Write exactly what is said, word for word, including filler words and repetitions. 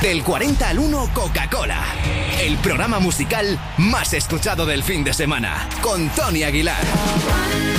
Del cuarenta al uno, Coca-Cola. El programa musical más escuchado del fin de semana. Con Tony Aguilar.